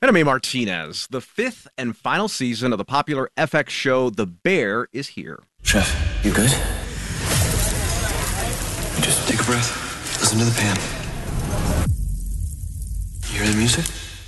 And I'm A. Martinez. The fifth and final season of the popular FX show The Bear is here. Chef, you good? Just take a breath. Listen to the pan. You hear the music?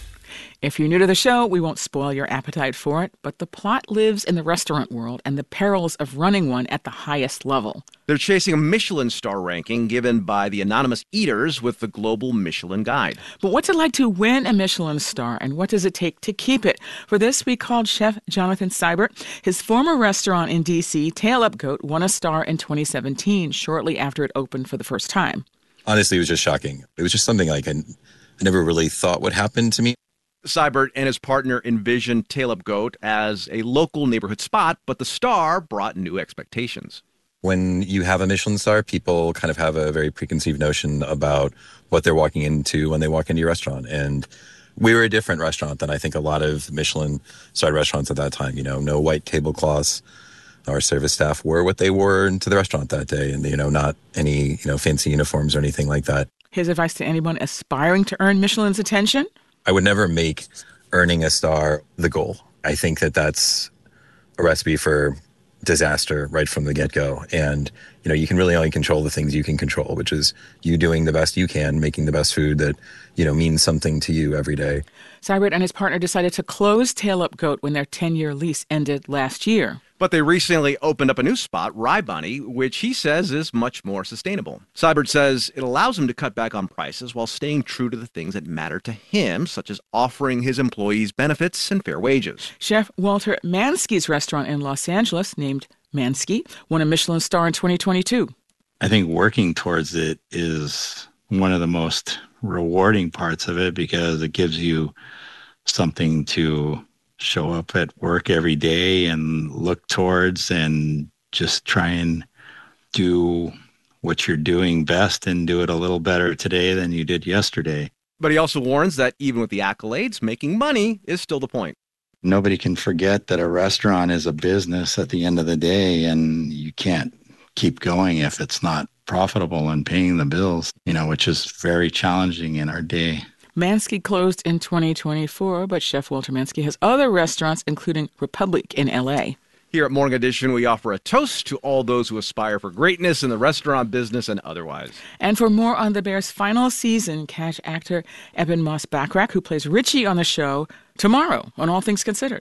If you're new to the show, we won't spoil your appetite for it, but the plot lives in the restaurant world and the perils of running one at the highest level. They're chasing a Michelin star ranking given by the anonymous eaters with the Global Michelin Guide. But what's it like to win a Michelin star, and what does it take to keep it? For this, we called Chef Jonathan Seibert. His former restaurant in D.C., Tail Up Goat, won a star in 2017, shortly after it opened for the first time. Honestly, it was just shocking. It was just something like I never really thought would happen to me. Seibert and his partner envisioned Tail Up Goat as a local neighborhood spot, but the star brought new expectations. When you have a Michelin star, people kind of have a very preconceived notion about what they're walking into when they walk into your restaurant. And we were a different restaurant than I think a lot of Michelin-starred restaurants at that time. You know, no white tablecloths. Our service staff wore what they wore into the restaurant that day, and, not any, fancy uniforms or anything like that. His advice to anyone aspiring to earn Michelin's attention? I would never make earning a star the goal. I think that that's a recipe for disaster right from the get-go. And, you can really only control the things you can control, which is you doing the best you can, making the best food that, means something to you every day. Seibert and his partner decided to close Tail Up Goat when their 10-year lease ended last year. But they recently opened up a new spot, Rye Bunny, which he says is much more sustainable. Seibert says it allows him to cut back on prices while staying true to the things that matter to him, such as offering his employees benefits and fair wages. Chef Walter Mansky's restaurant in Los Angeles, named Mansky, won a Michelin star in 2022. I think working towards it is one of the most rewarding parts of it because it gives you something to show up at work every day and look towards and just try and do what you're doing best and do it a little better today than you did yesterday. But he also warns that even with the accolades, making money is still the point. Nobody can forget that a restaurant is a business at the end of the day, and you can't keep going if it's not profitable and paying the bills, which is very challenging in our day. Mansky closed in 2024, but Chef Walter Mansky has other restaurants, including Republic in L.A. Here at Morning Edition, we offer a toast to all those who aspire for greatness in the restaurant business and otherwise. And for more on The Bear's final season, catch actor Eben Moss-Bachrach, who plays Richie on the show, tomorrow on All Things Considered.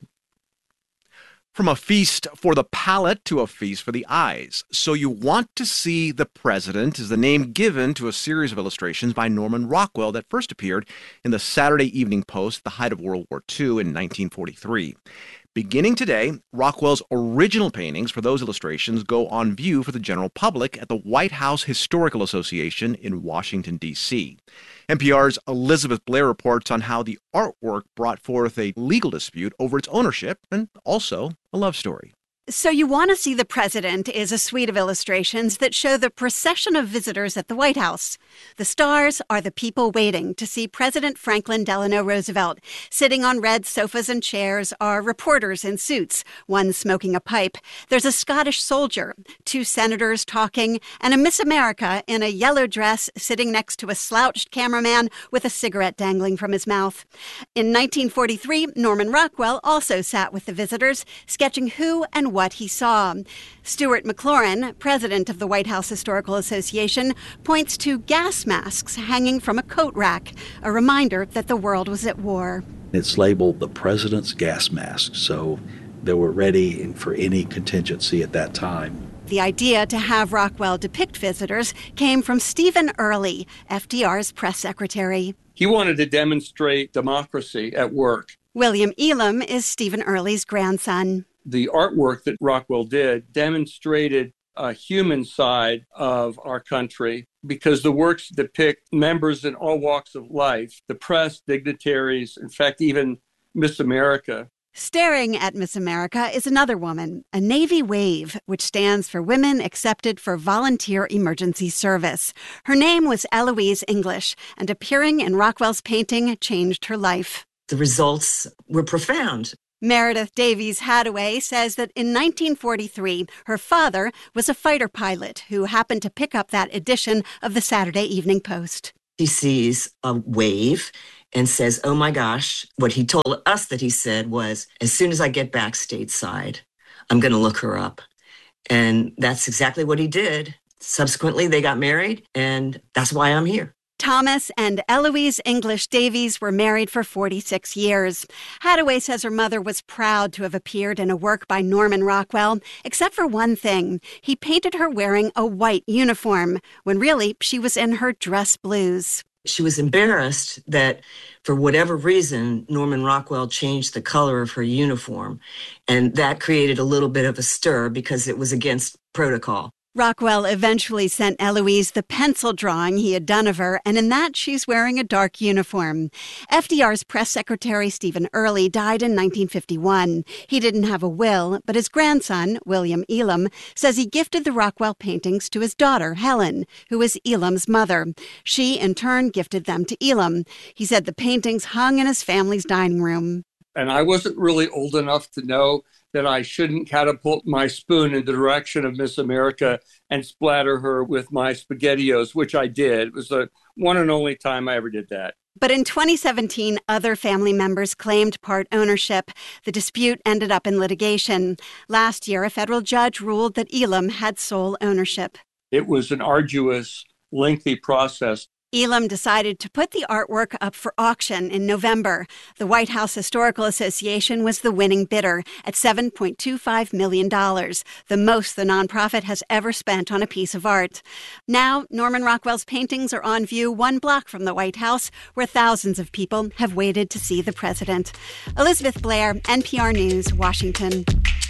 From a feast for the palate to a feast for the eyes. So You Want to See the President is the name given to a series of illustrations by Norman Rockwell that first appeared in the Saturday Evening Post at the height of World War II in 1943. Beginning today, Rockwell's original paintings for those illustrations go on view for the general public at the White House Historical Association in Washington, D.C. NPR's Elizabeth Blair reports on how the artwork brought forth a legal dispute over its ownership and also a love story. So You Want to See the President is a suite of illustrations that show the procession of visitors at the White House. The stars are the people waiting to see President Franklin Delano Roosevelt. Sitting on red sofas and chairs are reporters in suits, one smoking a pipe. There's a Scottish soldier, two senators talking, and a Miss America in a yellow dress sitting next to a slouched cameraman with a cigarette dangling from his mouth. In 1943, Norman Rockwell also sat with the visitors, sketching who and what he saw. Stuart McLaurin, president of the White House Historical Association, points to gas masks hanging from a coat rack, a reminder that the world was at war. It's labeled the president's gas mask, so they were ready for any contingency at that time. The idea to have Rockwell depict visitors came from Stephen Early, FDR's press secretary. He wanted to demonstrate democracy at work. William Elam is Stephen Early's grandson. The artwork that Rockwell did demonstrated a human side of our country because the works depict members in all walks of life, the press, dignitaries, in fact, even Miss America. Staring at Miss America is another woman, a Navy WAVE, which stands for Women Accepted for Volunteer Emergency Service. Her name was Eloise English, and appearing in Rockwell's painting changed her life. The results were profound. Meredith Davies Hadaway says that in 1943, her father was a fighter pilot who happened to pick up that edition of the Saturday Evening Post. She sees a wave and says, oh my gosh, what he told us that he said was, as soon as I get back stateside, I'm going to look her up. And that's exactly what he did. Subsequently, they got married, and that's why I'm here. Thomas and Eloise English Davies were married for 46 years. Hathaway says her mother was proud to have appeared in a work by Norman Rockwell, except for one thing. He painted her wearing a white uniform, when really she was in her dress blues. She was embarrassed that, for whatever reason, Norman Rockwell changed the color of her uniform, and that created a little bit of a stir because it was against protocol. Rockwell eventually sent Eloise the pencil drawing he had done of her, and in that she's wearing a dark uniform. FDR's press secretary, Stephen Early, died in 1951. He didn't have a will, but his grandson, William Elam, says he gifted the Rockwell paintings to his daughter, Helen, who is Elam's mother. She, in turn, gifted them to Elam. He said the paintings hung in his family's dining room. And I wasn't really old enough to know that I shouldn't catapult my spoon in the direction of Miss America and splatter her with my SpaghettiOs, which I did. It was the one and only time I ever did that. But in 2017, other family members claimed part ownership. The dispute ended up in litigation. Last year, a federal judge ruled that Elam had sole ownership. It was an arduous, lengthy process. Elam decided to put the artwork up for auction in November. The White House Historical Association was the winning bidder at $7.25 million, the most the nonprofit has ever spent on a piece of art. Now, Norman Rockwell's paintings are on view 1 block from the White House, where thousands of people have waited to see the president. Elizabeth Blair, NPR News, Washington.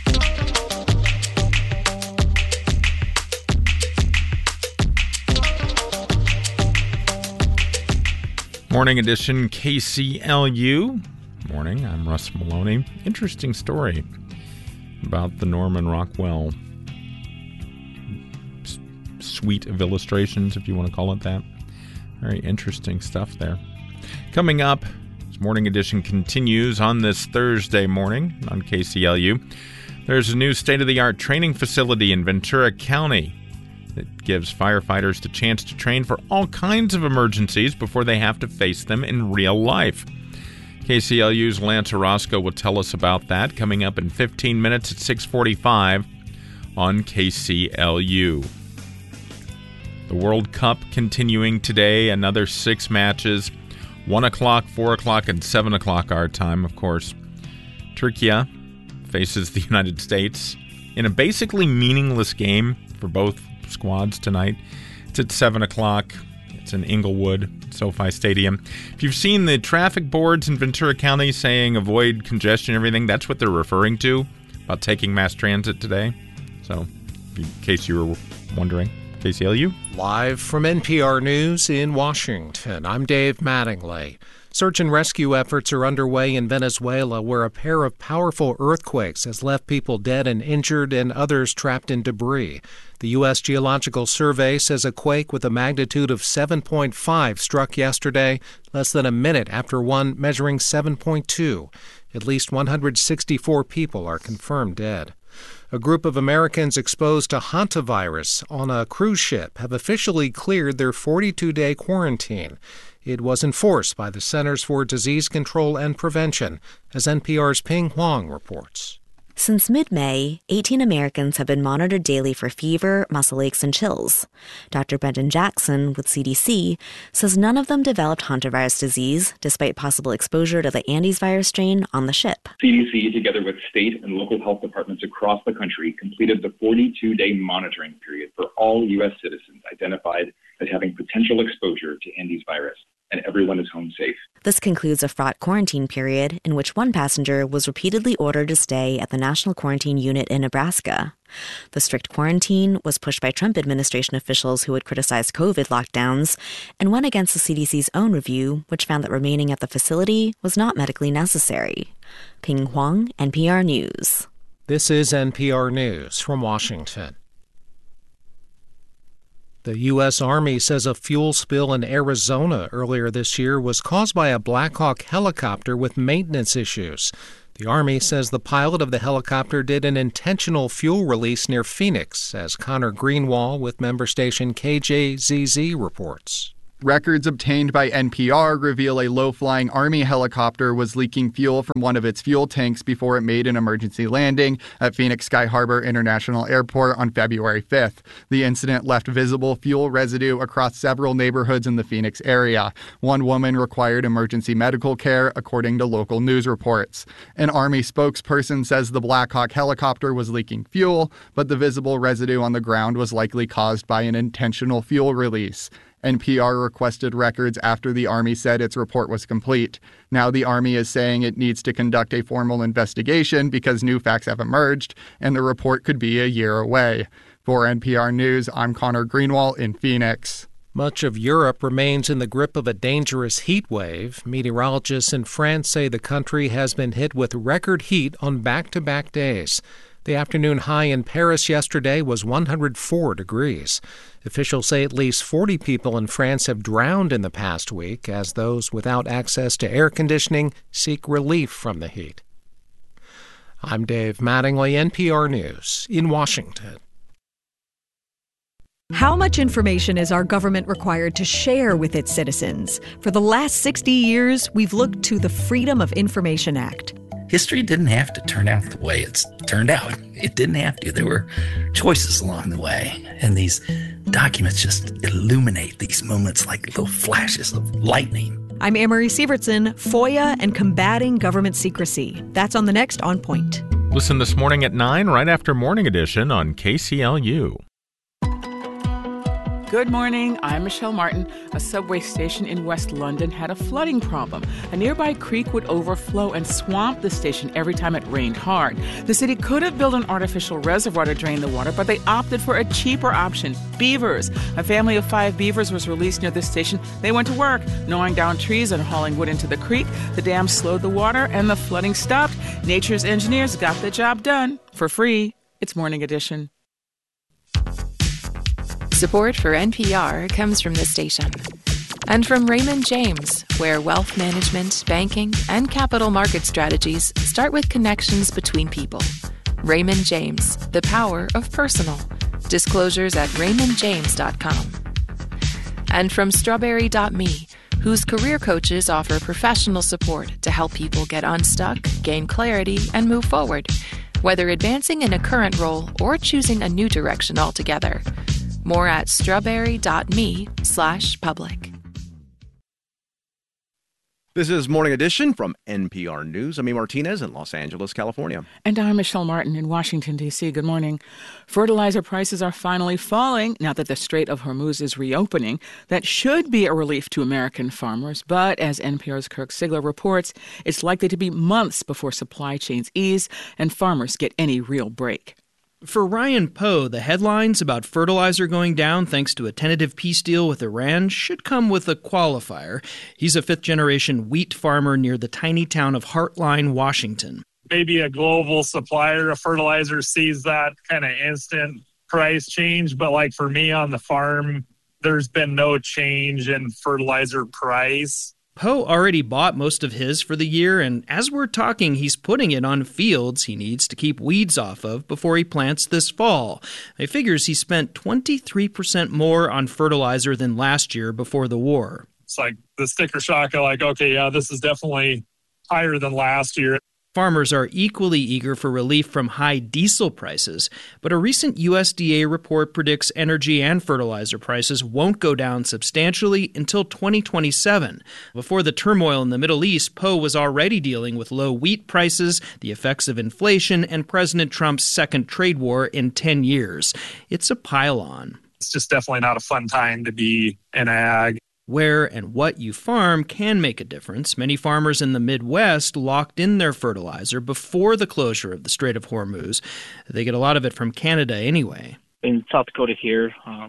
Morning edition KCLU. Morning, I'm Russ Maloney. Interesting story about the Norman Rockwell suite of illustrations, if you want to call it that. Very interesting stuff there. Coming up, this morning edition continues on this Thursday morning on KCLU. There's a new state-of-the-art training facility in Ventura County that gives firefighters the chance to train for all kinds of emergencies before they have to face them in real life. KCLU's Lance Orozco will tell us about that coming up in 15 minutes at 6:45 on KCLU. The World Cup continuing today, another 6 matches, 1 o'clock, 4 o'clock, and 7 o'clock our time, of course. Turkey faces the United States in a basically meaningless game for both squads tonight. It's at 7 o'clock. It's in Inglewood, SoFi Stadium. If you've seen the traffic boards in Ventura County saying avoid congestion and everything, that's what they're referring to about taking mass transit today. So, in case you were wondering, KCLU. Live from NPR News in Washington, I'm Dave Mattingly. Search and rescue efforts are underway in Venezuela, where a pair of powerful earthquakes has left people dead and injured and others trapped in debris. The U.S. Geological Survey says a quake with a magnitude of 7.5 struck yesterday, less than a minute after one measuring 7.2. At least 164 people are confirmed dead. A group of Americans exposed to hantavirus on a cruise ship have officially cleared their 42-day quarantine. It was enforced by the Centers for Disease Control and Prevention, as NPR's Ping Huang reports. Since mid-May, 18 Americans have been monitored daily for fever, muscle aches, and chills. Dr. Brendan Jackson with CDC says none of them developed hantavirus disease, despite possible exposure to the Andes virus strain on the ship. CDC, together with state and local health departments across the country, completed the 42-day monitoring period for all U.S. citizens identified as having potential exposure to Andes virus, and everyone is home safe. This concludes a fraught quarantine period in which one passenger was repeatedly ordered to stay at the National Quarantine Unit in Nebraska. The strict quarantine was pushed by Trump administration officials who had criticized COVID lockdowns and went against the CDC's own review, which found that remaining at the facility was not medically necessary. Ping Huang, NPR News. This is NPR News from Washington. The U.S. Army says a fuel spill in Arizona earlier this year was caused by a Black Hawk helicopter with maintenance issues. The Army says the pilot of the helicopter did an intentional fuel release near Phoenix, as Connor Greenwald with member station KJZZ reports. Records obtained by NPR reveal a low-flying Army helicopter was leaking fuel from one of its fuel tanks before it made an emergency landing at Phoenix Sky Harbor International Airport on February 5th. The incident left visible fuel residue across several neighborhoods in the Phoenix area. One woman required emergency medical care, according to local news reports. An Army spokesperson says the Black Hawk helicopter was leaking fuel, but the visible residue on the ground was likely caused by an intentional fuel release. NPR requested records after the Army said its report was complete. Now the Army is saying it needs to conduct a formal investigation because new facts have emerged, and the report could be a year away. For NPR News, I'm Connor Greenwald in Phoenix. Much of Europe remains in the grip of a dangerous heat wave. Meteorologists in France say the country has been hit with record heat on back-to-back days. The afternoon high in Paris yesterday was 104 degrees. Officials say at least 40 people in France have drowned in the past week as those without access to air conditioning seek relief from the heat. I'm Dave Mattingly, NPR News in Washington. How much information is our government required to share with its citizens? For the last 60 years, we've looked to the Freedom of Information Act. History didn't have to turn out the way it's turned out. It didn't have to. There were choices along the way. And these documents just illuminate these moments like little flashes of lightning. I'm Amory Sievertson, FOIA and Combating Government Secrecy. That's on the next On Point. Listen this morning at 9, right after Morning Edition on KCLU. Good morning. I'm Michelle Martin. A subway station in West London had a flooding problem. A nearby creek would overflow and swamp the station every time it rained hard. The city could have built an artificial reservoir to drain the water, but they opted for a cheaper option, beavers. A family of 5 beavers was released near the station. They went to work, gnawing down trees and hauling wood into the creek. The dam slowed the water and the flooding stopped. Nature's engineers got the job done for free. It's Morning Edition. Support for NPR comes from this station and from Raymond James, where wealth management, banking, and capital market strategies start with connections between people. Raymond James, the power of personal. Disclosures at raymondjames.com. And from Strawberry.me, whose career coaches offer professional support to help people get unstuck, gain clarity, and move forward, whether advancing in a current role or choosing a new direction altogether. More at strawberry.me/public. This is Morning Edition from NPR News. I'm E. Martinez in Los Angeles, California. And I'm Michelle Martin in Washington, D.C. Good morning. Fertilizer prices are finally falling now that the Strait of Hormuz is reopening. That should be a relief to American farmers. But as NPR's Kirk Sigler reports, it's likely to be months before supply chains ease and farmers get any real break. For Ryan Poe, the headlines about fertilizer going down thanks to a tentative peace deal with Iran should come with a qualifier. He's a fifth-generation wheat farmer near the tiny town of Heartline, Washington. Maybe a global supplier of fertilizer sees that kind of instant price change, but like for me on the farm, there's been no change in fertilizer price. Poe already bought most of his for the year, and as we're talking, he's putting it on fields he needs to keep weeds off of before he plants this fall. He figures he spent 23% more on fertilizer than last year before the war. It's like the sticker shock of like, okay, yeah, this is definitely higher than last year. Farmers are equally eager for relief from high diesel prices, but a recent USDA report predicts energy and fertilizer prices won't go down substantially until 2027. Before the turmoil in the Middle East, Poe was already dealing with low wheat prices, the effects of inflation, and President Trump's second trade war in 10 years. It's a pile-on. It's just definitely not a fun time to be in ag. Where and what you farm can make a difference. Many farmers in the Midwest locked in their fertilizer before the closure of the Strait of Hormuz. They get a lot of it from Canada anyway. In South Dakota here,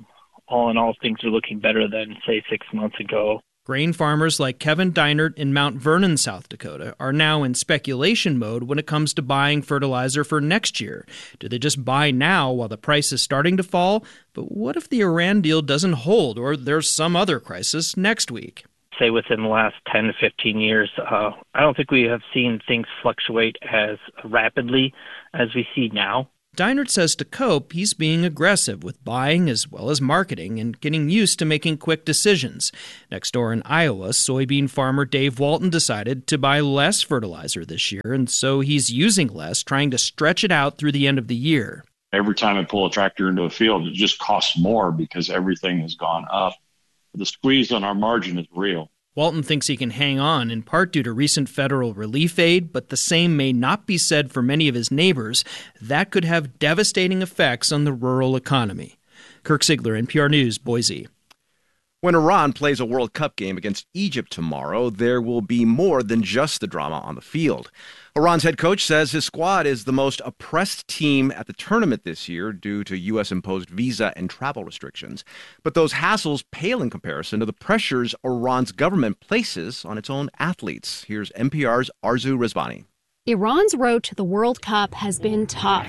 all in all, things are looking better than, say, 6 months ago. Grain farmers like Kevin Deinert in Mount Vernon, South Dakota, are now in speculation mode when it comes to buying fertilizer for next year. Do they just buy now while the price is starting to fall? But what if the Iran deal doesn't hold or there's some other crisis next week? Say within the last 10 to 15 years, I don't think we have seen things fluctuate as rapidly as we see now. Deinert says to cope, he's being aggressive with buying as well as marketing and getting used to making quick decisions. Next door in Iowa, soybean farmer Dave Walton decided to buy less fertilizer this year, and so he's using less, trying to stretch it out through the end of the year. Every time I pull a tractor into a field, it just costs more because everything has gone up. The squeeze on our margin is real. Walton thinks he can hang on, in part due to recent federal relief aid, but the same may not be said for many of his neighbors. That could have devastating effects on the rural economy. Kirk Siegler, NPR News, Boise. When Iran plays a World Cup game against Egypt tomorrow, there will be more than just the drama on the field. Iran's head coach says his squad is the most oppressed team at the tournament this year due to U.S.-imposed visa and travel restrictions. But those hassles pale in comparison to the pressures Iran's government places on its own athletes. Here's NPR's Arzu Rezvani. Iran's road to the World Cup has been tough.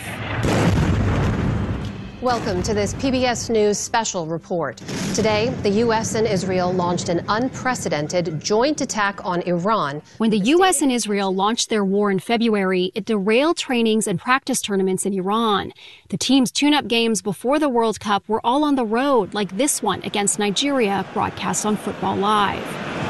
Welcome to this PBS News special report. Today, the U.S. and Israel launched an unprecedented joint attack on Iran. When the U.S. and Israel launched their war in February, it derailed trainings and practice tournaments in Iran. The team's tune-up games before the World Cup were all on the road, like this one against Nigeria, broadcast on Football Live.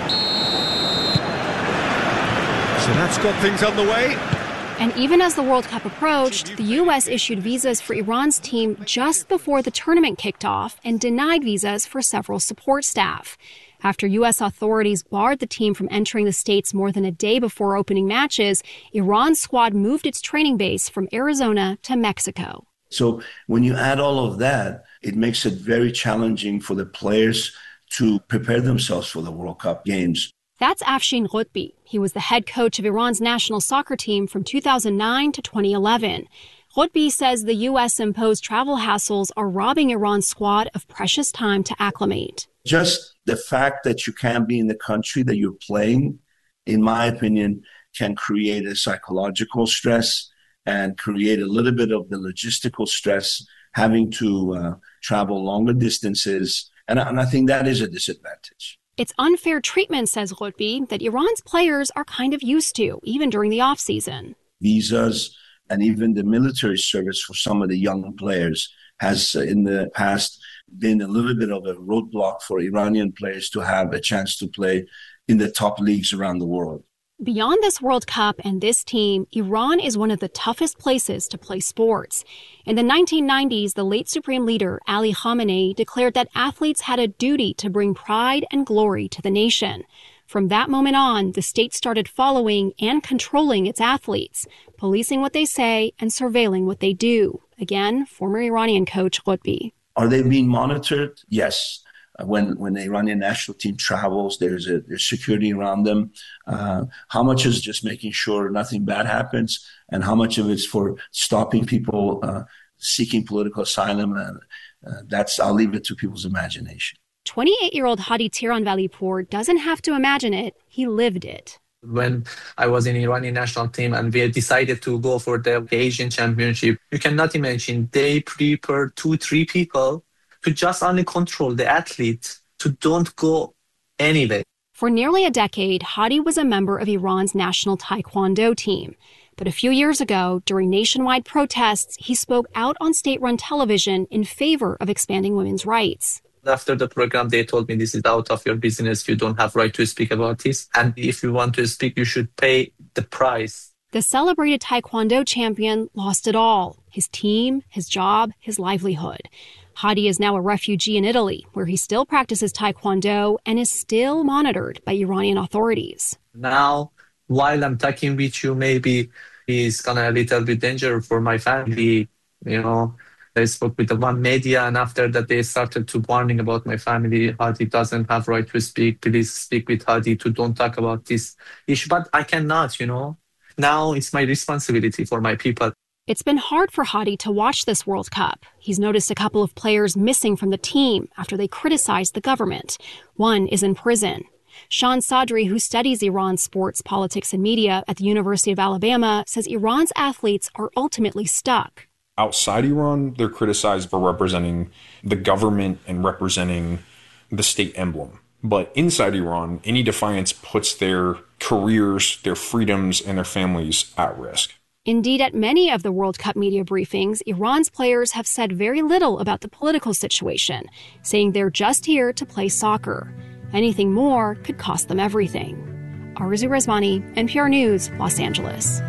So that's got things on the way. And even as the World Cup approached, the U.S. issued visas for Iran's team just before the tournament kicked off and denied visas for several support staff. After U.S. authorities barred the team from entering the States more than a day before opening matches, Iran's squad moved its training base from Arizona to Mexico. So when you add all of that, it makes it very challenging for the players to prepare themselves for the World Cup games. That's Afshin Ghotbi. He was the head coach of Iran's national soccer team from 2009 to 2011. Ghotbi says the U.S. imposed travel hassles are robbing Iran's squad of precious time to acclimate. Just the fact that you can't be in the country that you're playing, in my opinion, can create a psychological stress and create a little bit of the logistical stress, having to travel longer distances. And I think that is a disadvantage. It's unfair treatment, says Ghotbi, that Iran's players are kind of used to, even during the off-season. Visas and even the military service for some of the young players has in the past been a little bit of a roadblock for Iranian players to have a chance to play in the top leagues around the world. Beyond this World Cup and this team, Iran is one of the toughest places to play sports. In the 1990s, the late Supreme Leader Ali Khamenei declared that athletes had a duty to bring pride and glory to the nation. From that moment on, the state started following and controlling its athletes, policing what they say and surveilling what they do. Again, former Iranian coach Ghotbi. Are they being monitored? Yes. When the Iranian national team travels, there's security around them. How much is just making sure nothing bad happens, and how much of it's for stopping people seeking political asylum? I'll leave it to people's imagination. 28-year-old Hadi Tiranvalipour doesn't have to imagine it. He lived it. When I was in Iranian national team and we decided to go for the Asian Championship, you cannot imagine they prepared 2-3 people to just only control the athletes to don't go anywhere. For nearly a decade, Hadi was a member of Iran's national taekwondo team. But a few years ago, during nationwide protests, he spoke out on state-run television in favor of expanding women's rights. After the program, they told me, this is out of your business. You don't have right to speak about this. And if you want to speak, you should pay the price. The celebrated taekwondo champion lost it all: his team, his job, his livelihood. Hadi is now a refugee in Italy, where he still practices taekwondo and is still monitored by Iranian authorities. Now, while I'm talking with you, maybe it's gonna a little bit dangerous for my family. I spoke with the one media, and after that, they started to warning about my family. Hadi doesn't have right to speak. Please speak with Hadi to don't talk about this issue. But I cannot, Now it's my responsibility for my people. It's been hard for Hadi to watch this World Cup. He's noticed a couple of players missing from the team after they criticized the government. One is in prison. Sean Sadri, who studies Iran's sports, politics, and media at the University of Alabama, says Iran's athletes are ultimately stuck. Outside Iran, they're criticized for representing the government and representing the state emblem. But inside Iran, any defiance puts their careers, their freedoms, and their families at risk. Indeed, at many of the World Cup media briefings, Iran's players have said very little about the political situation, saying they're just here to play soccer. Anything more could cost them everything. Arzu Rezvani, NPR News, Los Angeles.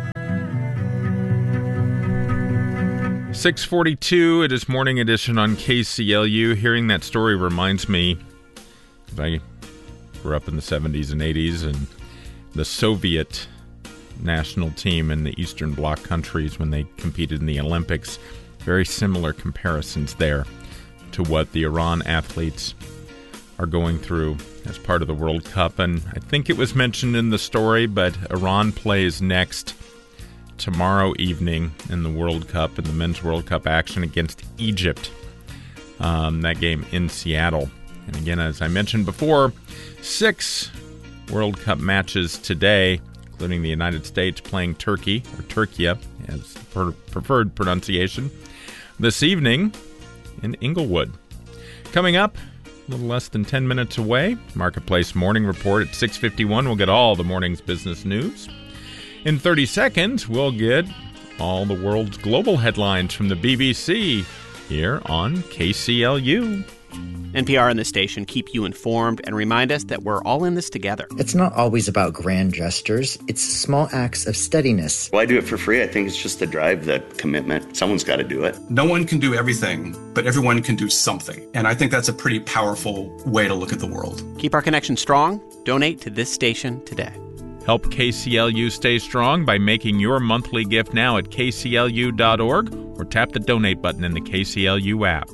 6:42, it is Morning Edition on KCLU. Hearing that story reminds me, I grew up in the 70s and 80s, and the Soviet national team in the Eastern Bloc countries when they competed in the Olympics. Very similar comparisons there to what the Iran athletes are going through as part of the World Cup. And I think it was mentioned in the story, but Iran plays next tomorrow evening in the World Cup, in the Men's World Cup action against Egypt. That game in Seattle. And again, as I mentioned before, 6 World Cup matches today, including the United States playing Turkey, or Turkia, as preferred pronunciation, this evening in Inglewood. Coming up, a little less than 10 minutes away, Marketplace Morning Report at 6:51. We'll get all the morning's business news. In 30 seconds, we'll get all the world's global headlines from the BBC here on KCLU. NPR and the station keep you informed and remind us that we're all in this together. It's not always about grand gestures. It's small acts of steadiness. Well, I do it for free. I think it's just the drive, the commitment. Someone's got to do it. No one can do everything, but everyone can do something. And I think that's a pretty powerful way to look at the world. Keep our connection strong. Donate to this station today. Help KCLU stay strong by making your monthly gift now at kclu.org or tap the donate button in the KCLU app.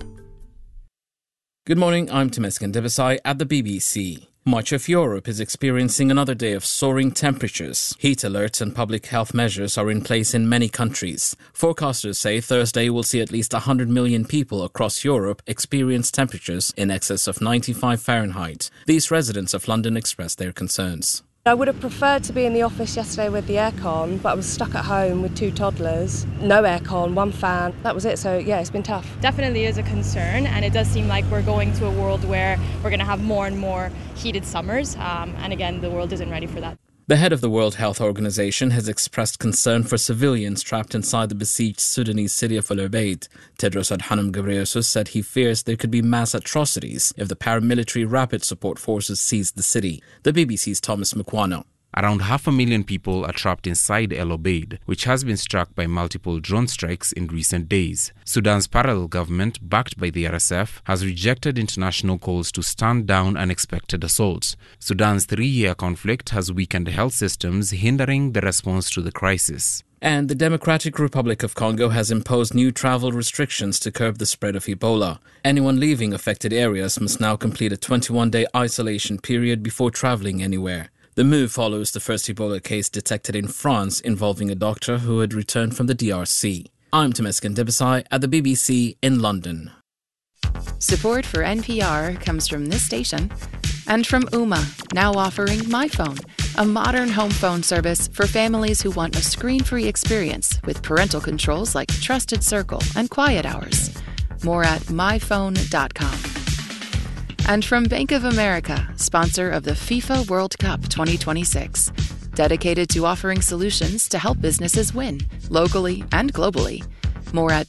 Good morning, I'm Temesgen Debesai at the BBC. Much of Europe is experiencing another day of soaring temperatures. Heat alerts and public health measures are in place in many countries. Forecasters say Thursday will see at least 100 million people across Europe experience temperatures in excess of 95 Fahrenheit. These residents of London expressed their concerns. I would have preferred to be in the office yesterday with the aircon, but I was stuck at home with 2 toddlers. No aircon, 1 fan. That was it. So, yeah, it's been tough. Definitely is a concern, and it does seem like we're going to a world where we're going to have more and more heated summers. And again, the world isn't ready for that. The head of the World Health Organization has expressed concern for civilians trapped inside the besieged Sudanese city of Al Ubaid. Tedros Adhanom Ghebreyesus said he fears there could be mass atrocities if the paramilitary rapid support forces seize the city. The BBC's Thomas Mukwano. Around 500,000 people are trapped inside Al Ubaid, which has been struck by multiple drone strikes in recent days. Sudan's parallel government, backed by the RSF, has rejected international calls to stand down unexpected assaults. Sudan's 3-year conflict has weakened health systems, hindering the response to the crisis. And the Democratic Republic of Congo has imposed new travel restrictions to curb the spread of Ebola. Anyone leaving affected areas must now complete a 21-day isolation period before traveling anywhere. The move follows the first Ebola case detected in France involving a doctor who had returned from the DRC. I'm Temesgen Debesai at the BBC in London. Support for NPR comes from this station and from Ooma, now offering MyPhone, a modern home phone service for families who want a screen-free experience with parental controls like Trusted Circle and Quiet Hours. More at myphone.com. And from Bank of America, sponsor of the FIFA World Cup 2026, dedicated to offering solutions to help businesses win, locally and globally. More at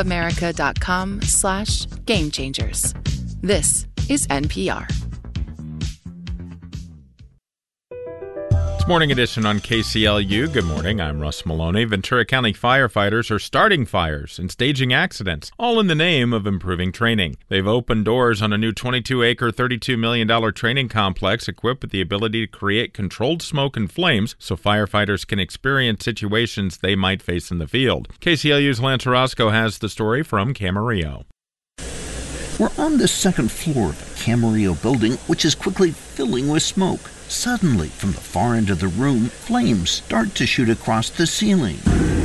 bankofamerica.com/gamechangers. This is NPR. Morning Edition on KCLU. Good morning, I'm Russ Maloney. Ventura County firefighters are starting fires and staging accidents, all in the name of improving training. They've opened doors on a new 22-acre, $32 million training complex equipped with the ability to create controlled smoke and flames so firefighters can experience situations they might face in the field. KCLU's Lance Orozco has the story from Camarillo. We're on the second floor of a Camarillo building, which is quickly filling with smoke. Suddenly, from the far end of the room, flames start to shoot across the ceiling.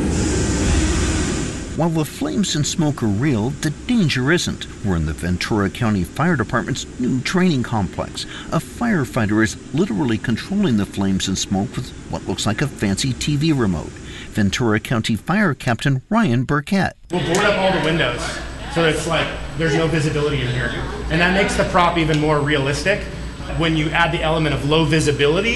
While the flames and smoke are real, the danger isn't. We're in the Ventura County Fire Department's new training complex. A firefighter is literally controlling the flames and smoke with what looks like a fancy TV remote. Ventura County Fire Captain Ryan Burkett. We'll board up all the windows so it's like there's no visibility in here. And that makes the prop even more realistic. When you add the element of low visibility,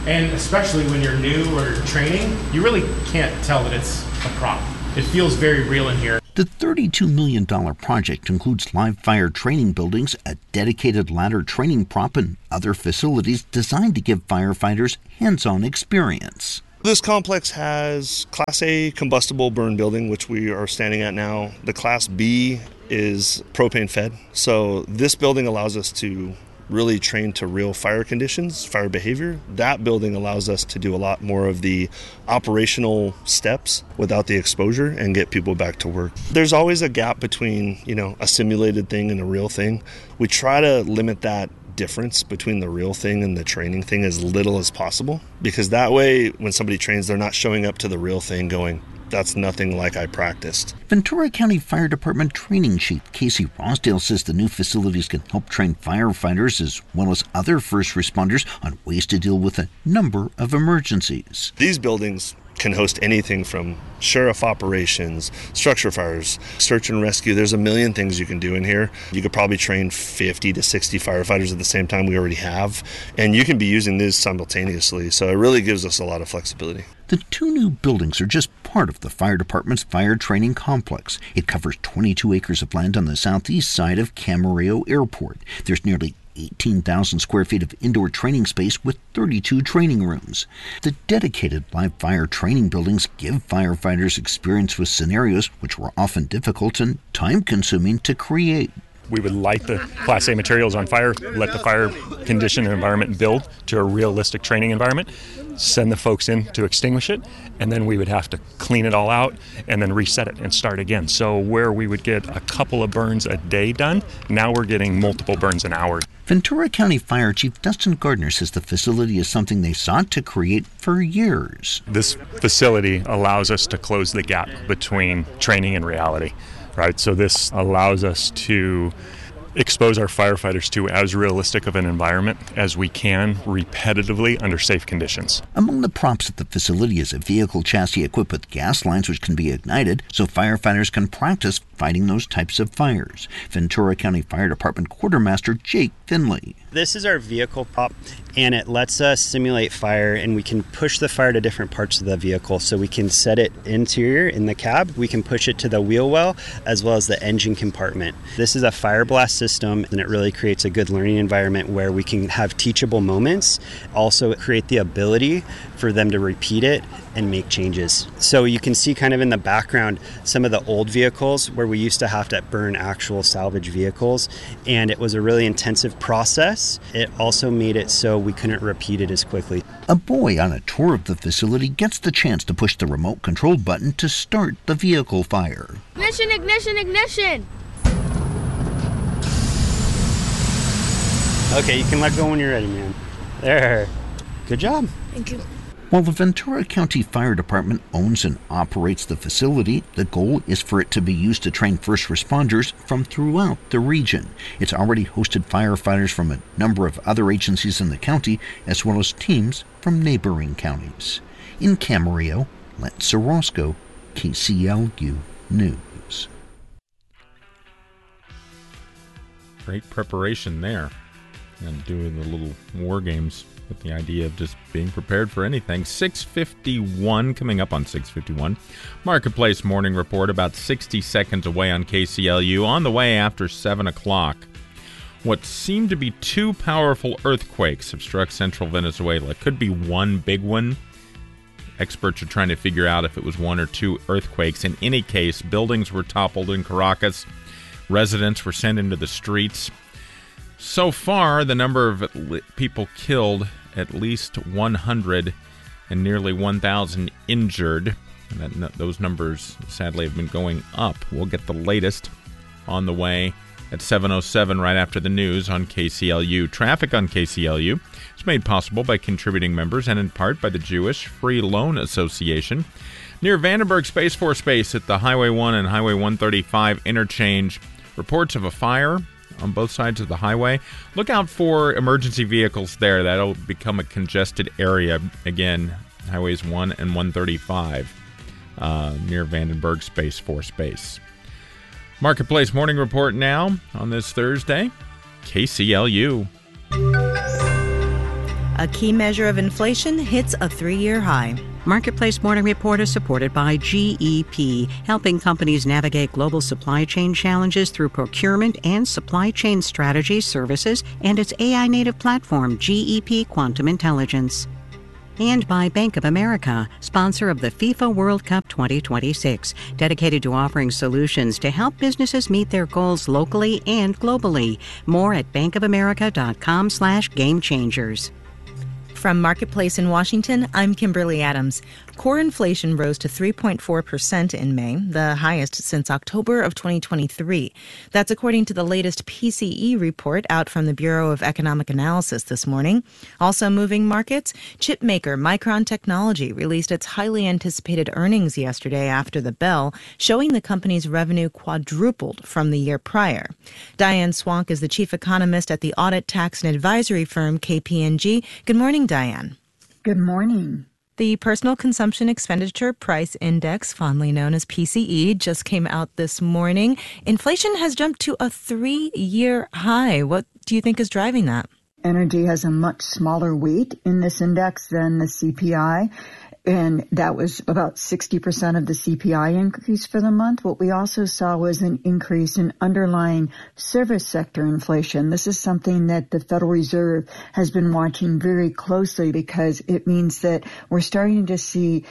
And especially when you're new or training, you really can't tell that it's a prop. It feels very real in here. The $32 million project includes live fire training buildings, a dedicated ladder training prop, and other facilities designed to give firefighters hands-on experience. This complex has Class A combustible burn building, which we are standing at now. The Class B is propane fed. So this building allows us to really train to real fire conditions, fire behavior. That building allows us to do a lot more of the operational steps without the exposure and get people back to work. There's always a gap between, a simulated thing and a real thing. We try to limit that difference between the real thing and the training thing as little as possible, because that way when somebody trains, they're not showing up to the real thing going, that's nothing like I practiced. Ventura County Fire Department Training Chief Casey Rossdale says the new facilities can help train firefighters as well as other first responders on ways to deal with a number of emergencies. These buildings can host anything from sheriff operations, structure fires, search and rescue. There's a million things you can do in here. You could probably train 50 to 60 firefighters at the same time we already have, and you can be using these simultaneously, so it really gives us a lot of flexibility. The two new buildings are just part of the fire department's fire training complex. It covers 22 acres of land on the southeast side of Camarillo Airport. There's nearly 18,000 square feet of indoor training space with 32 training rooms. The dedicated live fire training buildings give firefighters experience with scenarios which were often difficult and time-consuming to create. We would light the Class A materials on fire, let the fire condition and environment build to a realistic training environment, send the folks in to extinguish it, and then we would have to clean it all out and then reset it and start again. So where we would get a couple of burns a day done, now we're getting multiple burns an hour. Ventura County Fire Chief Dustin Gardner says the facility is something they sought to create for years. This facility allows us to close the gap between training and reality. Right, so this allows us to expose our firefighters to as realistic of an environment as we can repetitively under safe conditions. Among the props at the facility is a vehicle chassis equipped with gas lines which can be ignited so firefighters can practice fighting those types of fires. Ventura County Fire Department Quartermaster Jake Finley. This is our vehicle prop, and it lets us simulate fire, and we can push the fire to different parts of the vehicle. So we can set it interior in the cab, we can push it to the wheel well, as well as the engine compartment. This is a fire blast system, and it really creates a good learning environment where we can have teachable moments, also create the ability for them to repeat it and make changes. So you can see kind of in the background some of the old vehicles where we used to have to burn actual salvage vehicles, and it was a really intensive process. It also made it so we couldn't repeat it as quickly. A boy on a tour of the facility gets the chance to push the remote control button to start the vehicle fire. Ignition, ignition, ignition! Okay, you can let go when you're ready, man. There. Good job. Thank you. While the Ventura County Fire Department owns and operates the facility, the goal is for it to be used to train first responders from throughout the region. It's already hosted firefighters from a number of other agencies in the county, as well as teams from neighboring counties. In Camarillo, Lance Orozco, KCLU News. Great preparation there. And doing the little war games with the idea of just being prepared for anything. 6:51 coming up on 6:51. Marketplace Morning Report about 60 seconds away on KCLU, on the way after 7 o'clock. What seem to be two powerful earthquakes have struck central Venezuela. It could be one big one. Experts are trying to figure out if it was one or two earthquakes. In any case, buildings were toppled in Caracas. Residents were sent into the streets. So far, the number of people killed, at least 100, and nearly 1,000 injured. Those numbers, sadly, have been going up. We'll get the latest on the way at 7:07 right after the news on KCLU. Traffic on KCLU is made possible by contributing members and in part by the Jewish Free Loan Association. Near Vandenberg Space Force Base at the Highway 1 and Highway 135 interchange, reports of a fire on both sides of the highway. Look out for emergency vehicles there. That'll become a congested area again. Highways 1 and 135 near Vandenberg Space Force Base. Marketplace Morning Report now on this Thursday. KCLU. A key measure of inflation hits a 3-year high. Marketplace Morning Report is supported by GEP, helping companies navigate global supply chain challenges through procurement and supply chain strategy services and its AI-native platform, GEP Quantum Intelligence. And by Bank of America, sponsor of the FIFA World Cup 2026, dedicated to offering solutions to help businesses meet their goals locally and globally. More at bankofamerica.com/gamechangers. From Marketplace in Washington, I'm Kimberly Adams. Core inflation rose to 3.4% in May, the highest since October of 2023. That's according to the latest PCE report out from the Bureau of Economic Analysis this morning. Also moving markets, chip maker Micron Technology released its highly anticipated earnings yesterday after the bell, showing the company's revenue quadrupled from the year prior. Diane Swank is the chief economist at the audit, tax, and advisory firm KPMG. Good morning, Diane. Good morning. The Personal Consumption Expenditure Price Index, fondly known as PCE, just came out this morning. Inflation has jumped to a 3-year high. What do you think is driving that? Energy has a much smaller weight in this index than the CPI. And that was about 60% of the CPI increase for the month. What we also saw was an increase in underlying service sector inflation. This is something that the Federal Reserve has been watching very closely because it means that we're starting to see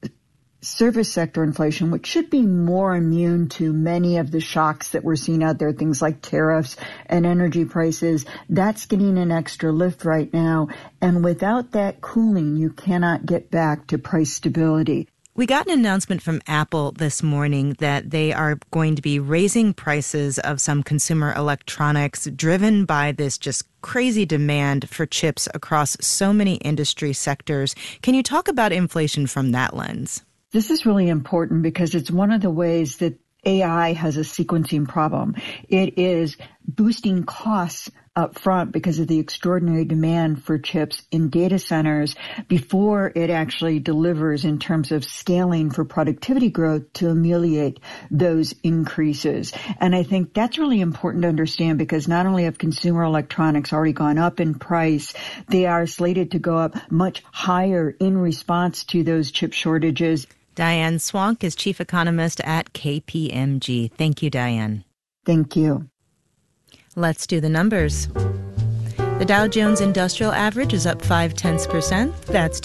service sector inflation, which should be more immune to many of the shocks that we're seeing out there, things like tariffs and energy prices. That's getting an extra lift right now. And without that cooling, you cannot get back to price stability. We got an announcement from Apple this morning that they are going to be raising prices of some consumer electronics driven by this just crazy demand for chips across so many industry sectors. Can you talk about inflation from that lens? This is really important because it's one of the ways that AI has a sequencing problem. It is boosting costs up front because of the extraordinary demand for chips in data centers before it actually delivers in terms of scaling for productivity growth to ameliorate those increases. And I think that's really important to understand because not only have consumer electronics already gone up in price, they are slated to go up much higher in response to those chip shortages. Diane Swank is chief economist at KPMG. Thank you, Diane. Thank you. Let's do the numbers. The Dow Jones Industrial Average is up 0.5%. That's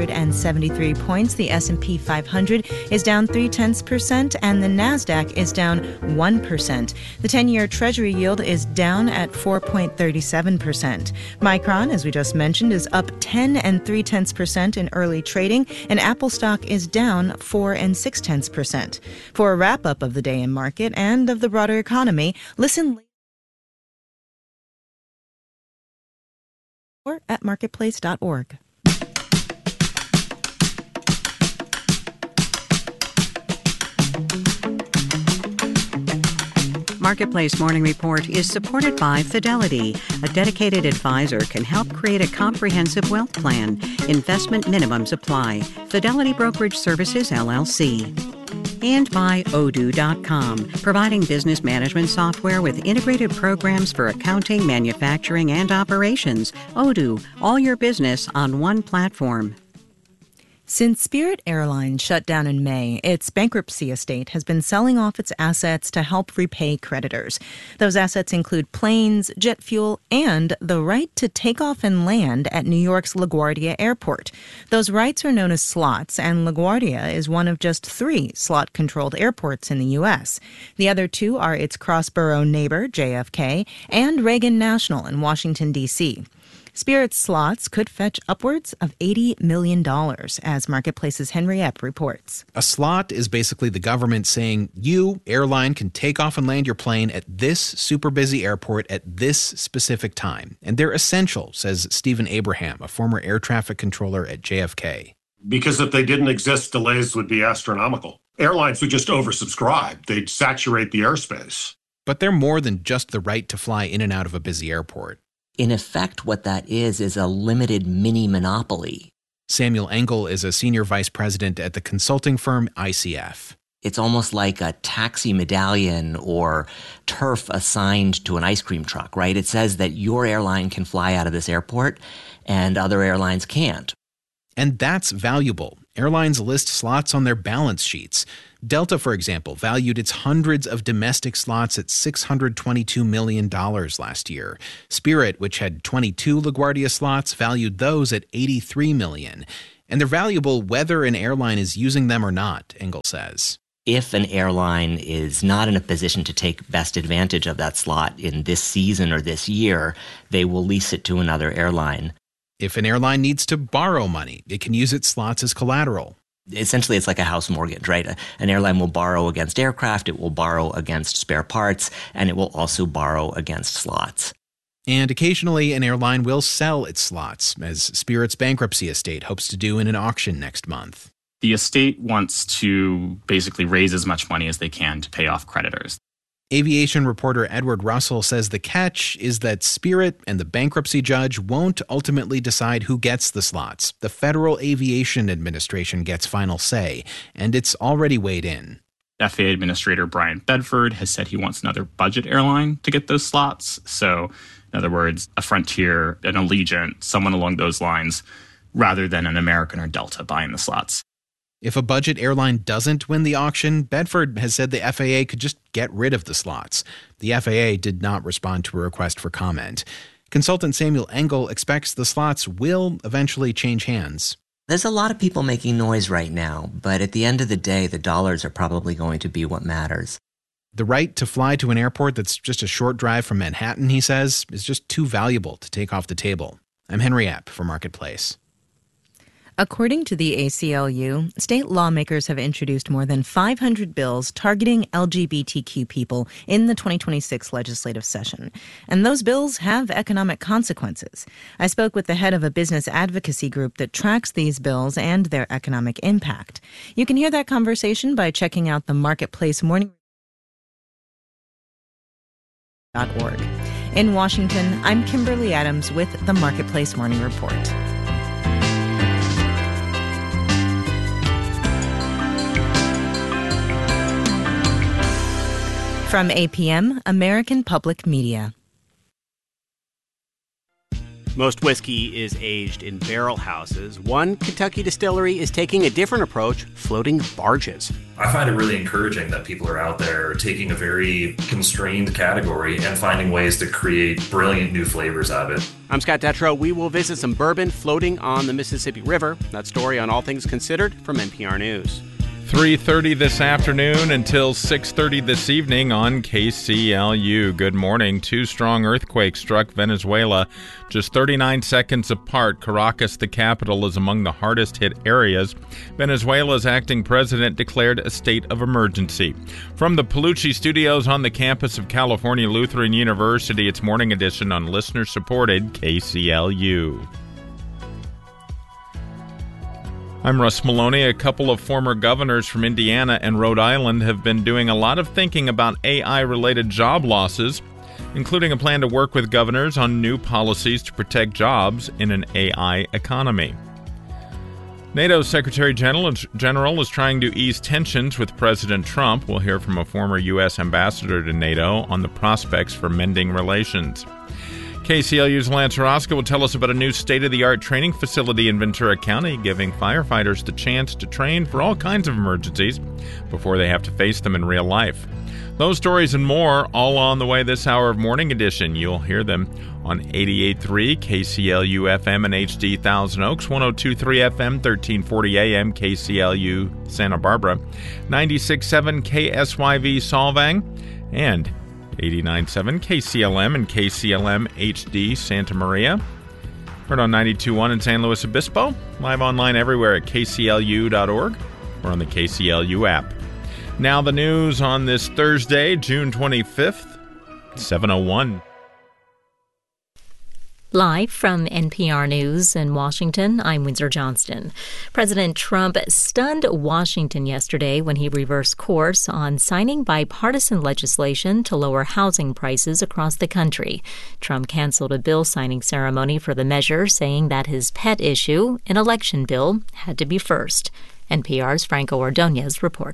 273 points. The S&P 500 is down 0.3%, and the Nasdaq is down 1%. The 10-year Treasury yield is down at 4.37%. Micron, as we just mentioned, is up 10 0.3% in early trading, and Apple stock is down 4 0.6%. For a wrap-up of the day in market and of the broader economy, listen or at marketplace.org. Marketplace Morning Report is supported by Fidelity. A dedicated advisor can help create a comprehensive wealth plan. Investment minimums apply. Fidelity Brokerage Services, LLC. And by Odoo.com, providing business management software with integrated programs for accounting, manufacturing, and operations. Odoo, all your business on one platform. Since Spirit Airlines shut down in May, its bankruptcy estate has been selling off its assets to help repay creditors. Those assets include planes, jet fuel, and the right to take off and land at New York's LaGuardia Airport. Those rights are known as slots, and LaGuardia is one of just 3 slot-controlled airports in the U.S. The other 2 are its cross-borough neighbor, JFK, and Reagan National in Washington, D.C. Spirit's slots could fetch upwards of $80 million, as Marketplace's Henry Epp reports. A slot is basically the government saying, you, airline, can take off and land your plane at this super busy airport at this specific time. And they're essential, says Stephen Abraham, a former air traffic controller at JFK. Because if they didn't exist, delays would be astronomical. Airlines would just oversubscribe. They'd saturate the airspace. But they're more than just the right to fly in and out of a busy airport. In effect, what that is a limited mini-monopoly. Samuel Engel is a senior vice president at the consulting firm ICF. It's almost like a taxi medallion or turf assigned to an ice cream truck, right? It says that your airline can fly out of this airport and other airlines can't. And that's valuable. Airlines list slots on their balance sheets. Delta, for example, valued its hundreds of domestic slots at $622 million last year. Spirit, which had 22 LaGuardia slots, valued those at $83 million. And they're valuable whether an airline is using them or not, Engel says. If an airline is not in a position to take best advantage of that slot in this season or this year, they will lease it to another airline. If an airline needs to borrow money, it can use its slots as collateral. Essentially, it's like a house mortgage, right? An airline will borrow against aircraft, it will borrow against spare parts, and it will also borrow against slots. And occasionally, an airline will sell its slots, as Spirit's bankruptcy estate hopes to do in an auction next month. The estate wants to basically raise as much money as they can to pay off creditors. Aviation reporter Edward Russell says the catch is that Spirit and the bankruptcy judge won't ultimately decide who gets the slots. The Federal Aviation Administration gets final say, and it's already weighed in. FAA Administrator Brian Bedford has said he wants another budget airline to get those slots. So, in other words, a Frontier, an Allegiant, someone along those lines, rather than an American or Delta buying the slots. If a budget airline doesn't win the auction, Bedford has said the FAA could just get rid of the slots. The FAA did not respond to a request for comment. Consultant Samuel Engel expects the slots will eventually change hands. There's a lot of people making noise right now, but at the end of the day, the dollars are probably going to be what matters. The right to fly to an airport that's just a short drive from Manhattan, he says, is just too valuable to take off the table. I'm Henry Epp for Marketplace. According to the ACLU, state lawmakers have introduced more than 500 bills targeting LGBTQ people in the 2026 legislative session. And those bills have economic consequences. I spoke with the head of a business advocacy group that tracks these bills and their economic impact. You can hear that conversation by checking out the Marketplace Morning .org. In Washington, I'm Kimberly Adams with the Marketplace Morning Report. From APM, American Public Media. Most whiskey is aged in barrel houses. One Kentucky distillery is taking a different approach, floating barges. I find it really encouraging that people are out there taking a very constrained category and finding ways to create brilliant new flavors out of it. I'm Scott Detrow. We will visit some bourbon floating on the Mississippi River. That story on All Things Considered from NPR News. 3:30 this afternoon until 6:30 this evening on KCLU. Good morning. Two strong earthquakes struck Venezuela just 39 seconds apart. Caracas, the capital, is among the hardest hit areas. Venezuela's acting president declared a state of emergency. From the Palucci Studios on the campus of California Lutheran University, it's Morning Edition on listener-supported KCLU. I'm Russ Maloney. A couple of former governors from Indiana and Rhode Island have been doing a lot of thinking about AI-related job losses, including a plan to work with governors on new policies to protect jobs in an AI economy. NATO's Secretary General is trying to ease tensions with President Trump. We'll hear from a former U.S. ambassador to NATO on the prospects for mending relations. KCLU's Lance Roscoe will tell us about a new state-of-the-art training facility in Ventura County, giving firefighters the chance to train for all kinds of emergencies before they have to face them in real life. Those stories and more all on the way this hour of Morning Edition. You'll hear them on 88.3 KCLU FM and HD Thousand Oaks, 102.3 FM, 1340 AM KCLU Santa Barbara, 96.7 KSYV Solvang, and 89.7 KCLM and KCLM HD Santa Maria. Heard on 92.1 in San Luis Obispo. Live online everywhere at kclu.org or on the KCLU app. Now the news on this Thursday, June 25th, 7:01. Live from NPR News in Washington, I'm Windsor Johnston. President Trump stunned Washington yesterday when he reversed course on signing bipartisan legislation to lower housing prices across the country. Trump canceled a bill signing ceremony for the measure, saying that his pet issue, an election bill, had to be first. NPR's Franco Ordonez reports.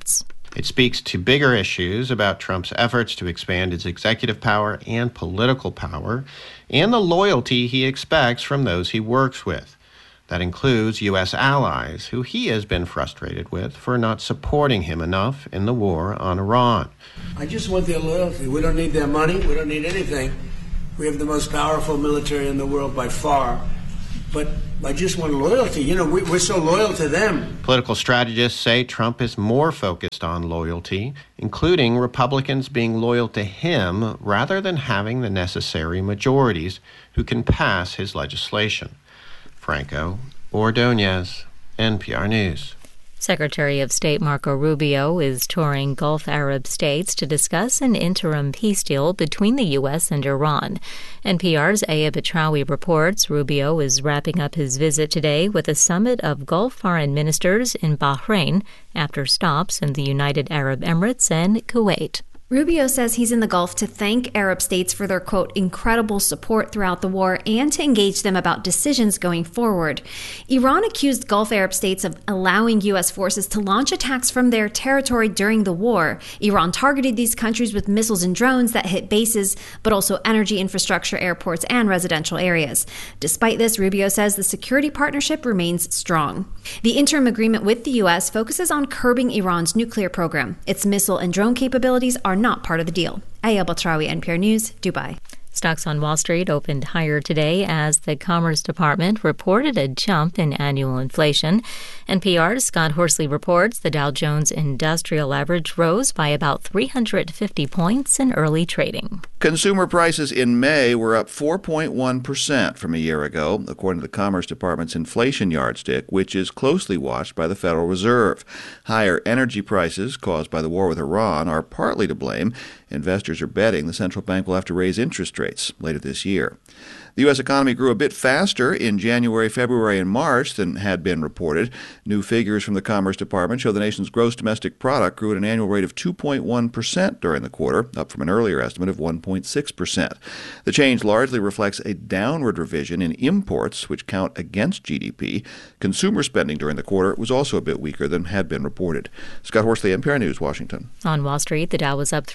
It speaks to bigger issues about Trump's efforts to expand his executive power and political power, and the loyalty he expects from those he works with. That includes U.S. allies, who he has been frustrated with for not supporting him enough in the war on Iran. I just want their loyalty. We don't need their money. We don't need anything. We have the most powerful military in the world by far. But I just want loyalty. You know, we're so loyal to them. Political strategists say Trump is more focused on loyalty, including Republicans being loyal to him rather than having the necessary majorities who can pass his legislation. Franco Ordonez, NPR News. Secretary of State Marco Rubio is touring Gulf Arab states to discuss an interim peace deal between the U.S. and Iran. NPR's Aya Betrawi reports Rubio is wrapping up his visit today with a summit of Gulf foreign ministers in Bahrain after stops in the United Arab Emirates and Kuwait. Rubio says he's in the Gulf to thank Arab states for their, quote, incredible support throughout the war and to engage them about decisions going forward. Iran accused Gulf Arab states of allowing U.S. forces to launch attacks from their territory during the war. Iran targeted these countries with missiles and drones that hit bases, but also energy infrastructure, airports, and residential areas. Despite this, Rubio says the security partnership remains strong. The interim agreement with the U.S. focuses on curbing Iran's nuclear program. Its missile and drone capabilities are not part of the deal. Aya Batrawi, NPR News, Dubai. Stocks on Wall Street opened higher today as the Commerce Department reported a jump in annual inflation. NPR's Scott Horsley reports the Dow Jones Industrial Average rose by about 350 points in early trading. Consumer prices in May were up 4.1% from a year ago, according to the Commerce Department's inflation yardstick, which is closely watched by the Federal Reserve. Higher energy prices caused by the war with Iran are partly to blame. Investors are betting the central bank will have to raise interest rates later this year. The U.S. economy grew a bit faster in January, February, and March than had been reported. New figures from the Commerce Department show the nation's gross domestic product grew at an annual rate of 2.1% during the quarter, up from an earlier estimate of 1.6%. The change largely reflects a downward revision in imports, which count against GDP. Consumer spending during the quarter was also a bit weaker than had been reported. Scott Horsley, NPR News, Washington. On Wall Street, the Dow was up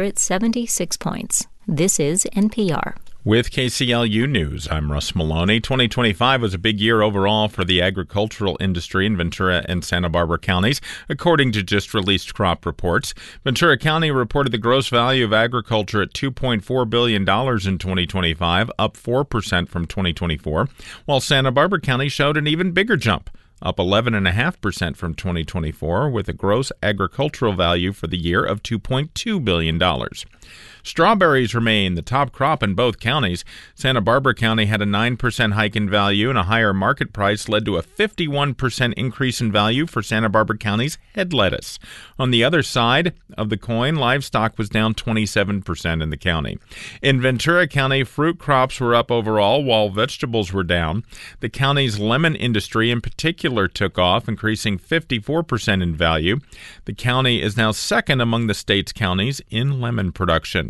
376 points. This is NPR. With KCLU News, I'm Russ Maloney. 2025 was a big year overall for the agricultural industry in Ventura and Santa Barbara counties, according to just released crop reports. Ventura County reported the gross value of agriculture at $2.4 billion in 2025, up 4% from 2024, while Santa Barbara County showed an even bigger jump, up 11.5% from 2024, with a gross agricultural value for the year of $2.2 billion. Strawberries remain the top crop in both counties. Santa Barbara County had a 9% hike in value, and a higher market price led to a 51% increase in value for Santa Barbara County's head lettuce. On the other side of the coin, livestock was down 27% in the county. In Ventura County, fruit crops were up overall, while vegetables were down. The county's lemon industry in particular took off, increasing 54% in value. The county is now second among the state's counties in lemon production.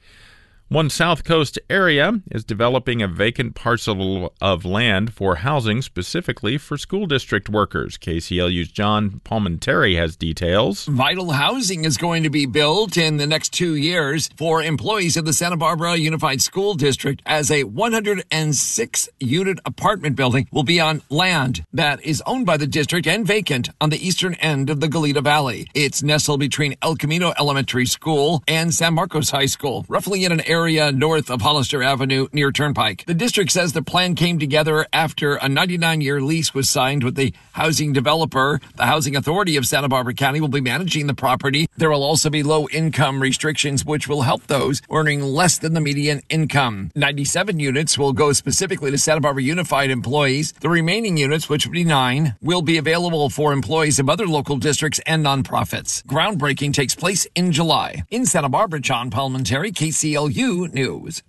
One South Coast area is developing a vacant parcel of land for housing specifically for school district workers. KCLU's John Palmentary has details. Vital housing is going to be built in the next 2 years for employees of the Santa Barbara Unified School District, as a 106-unit apartment building will be on land that is owned by the district and vacant on the eastern end of the Goleta Valley. It's nestled between El Camino Elementary School and San Marcos High School, roughly in an area north of Hollister Avenue near Turnpike. The district says the plan came together after a 99-year lease was signed with the housing developer. The Housing Authority of Santa Barbara County will be managing the property. There will also be low-income restrictions, which will help those earning less than the median income. 97 units will go specifically to Santa Barbara Unified employees. The remaining units, which will be 9, will be available for employees of other local districts and nonprofits. Groundbreaking takes place in July. In Santa Barbara, John Palmentary, KCLU News.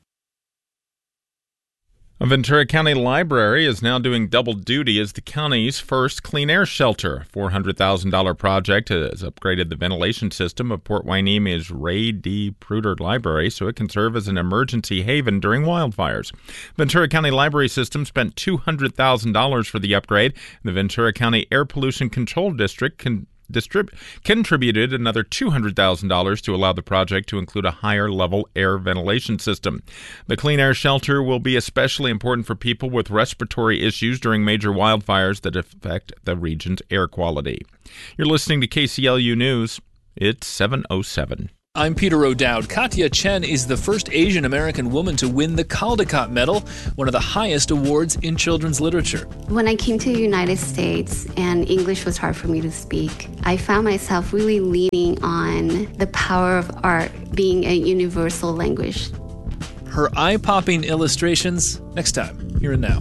A Ventura County library is now doing double duty as the county's first clean air shelter. $400,000 project has upgraded the ventilation system of Port Huenemy's Ray D. Pruder Library so it can serve as an emergency haven during wildfires. Ventura County Library System spent $200,000 for the upgrade. The Ventura County Air Pollution Control District contributed another $200,000 to allow the project to include a higher-level air ventilation system. The clean air shelter will be especially important for people with respiratory issues during major wildfires that affect the region's air quality. You're listening to KCLU News. It's 7:07. I'm Peter O'Dowd. Katya Chen is the first Asian American woman to win the Caldecott Medal, one of the highest awards in children's literature. When I came to the United States and English was hard for me to speak, I found myself really leaning on the power of art being a universal language. Her eye-popping illustrations next time, here and now.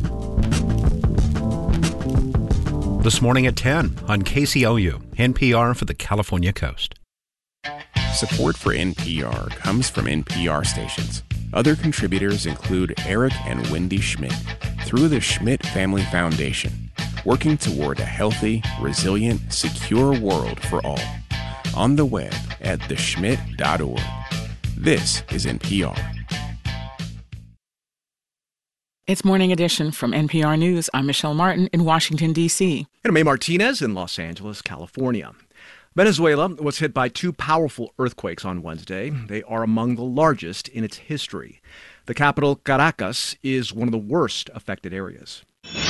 This morning at 10 on KCLU, NPR for the California Coast. Support for NPR comes from NPR stations. Other contributors include Eric and Wendy Schmidt through the Schmidt Family Foundation, working toward a healthy, resilient, secure world for all. On the web at theschmidt.org. This is NPR. It's Morning Edition from NPR News. I'm Michelle Martin in Washington, D.C. And I'm May Martinez in Los Angeles, California. Venezuela was hit by two powerful earthquakes on Wednesday. They are among the largest in its history. The capital, Caracas, is one of the worst affected areas.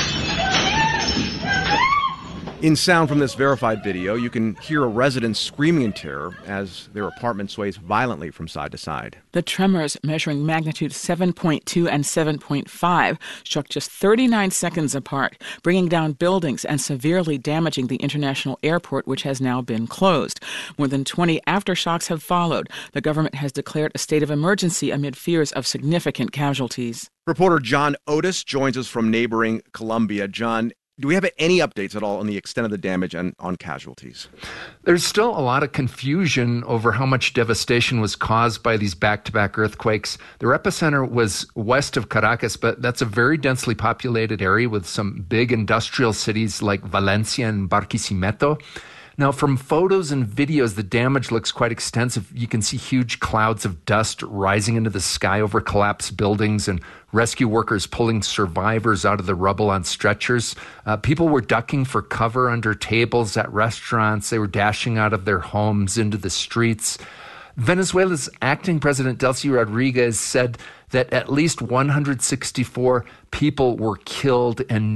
In sound from this verified video, you can hear a resident screaming in terror as their apartment sways violently from side to side. The tremors, measuring magnitude 7.2 and 7.5, struck just 39 seconds apart, bringing down buildings and severely damaging the international airport, which has now been closed. More than 20 aftershocks have followed. The government has declared a state of emergency amid fears of significant casualties. Reporter John Otis joins us from neighboring Colombia. John, do we have any updates at all on the extent of the damage and on casualties? There's still a lot of confusion over how much devastation was caused by these back-to-back earthquakes. Their epicenter was west of Caracas, but that's a very densely populated area with some big industrial cities like Valencia and Barquisimeto. Now, from photos and videos, the damage looks quite extensive. You can see huge clouds of dust rising into the sky over collapsed buildings and rescue workers pulling survivors out of the rubble on stretchers. People were ducking for cover under tables at restaurants. They were dashing out of their homes into the streets. Venezuela's acting president, Delcy Rodriguez, said that at least 164 people were killed and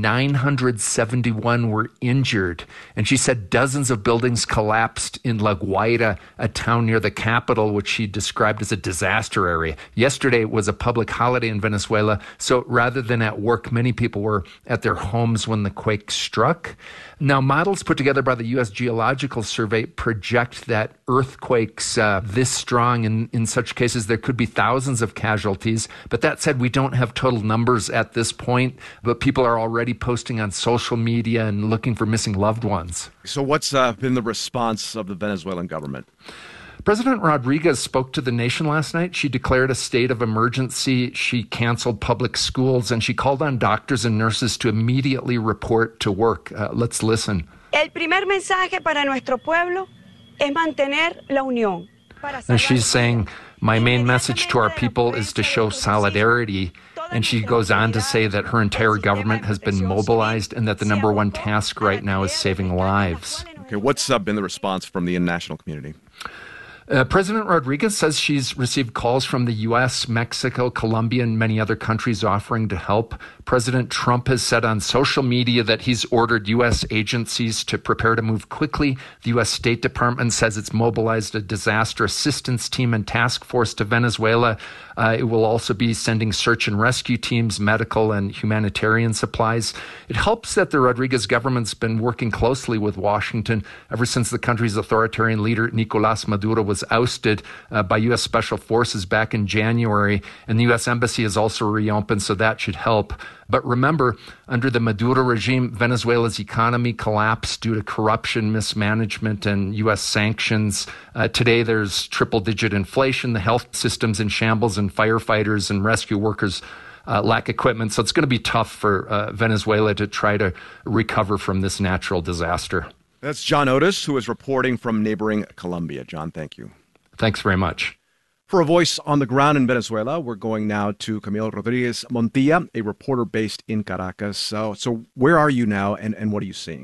971 were injured. And she said dozens of buildings collapsed in La Guaira, a town near the capital, which she described as a disaster area. Yesterday was a public holiday in Venezuela, so rather than at work, many people were at their homes when the quake struck. Now, models put together by the U.S. Geological Survey project that earthquakes this strong, in such cases, there could be thousands of casualties. But that said, we don't have total numbers at this point, but people are already posting on social media and looking for missing loved ones. So what's been the response of the Venezuelan government? President Rodriguez spoke to the nation last night. She declared a state of emergency. She canceled public schools, and she called on doctors and nurses to immediately report to work. Let's listen. El primer mensaje para nuestro pueblo es mantener la unión. And she's saying, my main message to our people is to show solidarity. And she goes on to say that her entire government has been mobilized and that the number one task right now is saving lives. Okay, what's been the response from the international community? President Rodriguez says she's received calls from the U.S., Mexico, Colombia, and many other countries offering to help. President Trump has said on social media that he's ordered U.S. agencies to prepare to move quickly. The U.S. State Department says it's mobilized a disaster assistance team and task force to Venezuela. It will also be sending search and rescue teams, medical and humanitarian supplies. It helps that the Rodriguez government's been working closely with Washington ever since the country's authoritarian leader, Nicolás Maduro, was ousted by U.S. Special Forces back in January. And the U.S. Embassy has also reopened, so that should help. But remember, under the Maduro regime, Venezuela's economy collapsed due to corruption, mismanagement, and U.S. sanctions. Today, there's triple-digit inflation, the health system's in shambles, and firefighters and rescue workers lack equipment. So it's going to be tough for Venezuela to try to recover from this natural disaster. That's John Otis, who is reporting from neighboring Colombia. John, thank you. Thanks very much. For a voice on the ground in Venezuela, we're going now to Camille Rodriguez Montilla, a reporter based in Caracas. So where are you now and what are you seeing?